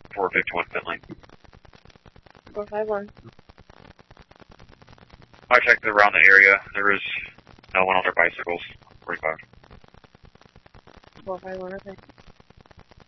451 Finley. 451. I checked around the area. There is no one on their bicycles. 45. 451, okay.